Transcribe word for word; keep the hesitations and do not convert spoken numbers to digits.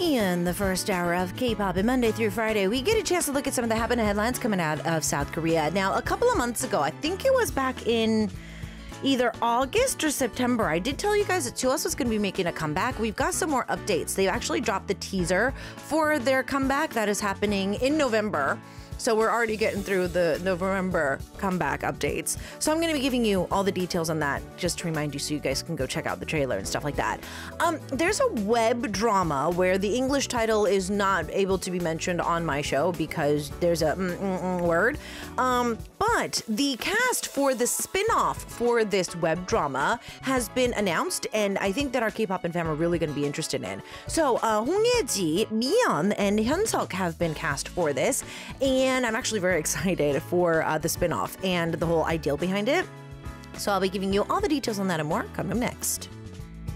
In the first hour of K-pop, and Monday through Friday, we get a chance to look at some of the happening headlines coming out of South Korea. Now, a couple of months ago, I think it was back in either August or September, I did tell you guys that two S was going to be making a comeback. We've got some more updates. They've actually dropped the teaser for their comeback that is happening in November. So we're already getting through the November comeback updates. So I'm going to be giving you all the details on that, just to remind you so you guys can go check out the trailer and stuff like that. Um, there's a web drama where the English title is not able to be mentioned on my show because there's a mm, mm, mm word. Um, but the cast for the spin-off for this web drama has been announced, and I think that our K-pop and fam are really going to be interested in. So uh, Hong Ye-ji, Miyeon, and Hyunsuk have been cast for this, and And I'm actually very excited for uh, the spinoff and the whole ideal behind it. So I'll be giving you all the details on that and more coming up next.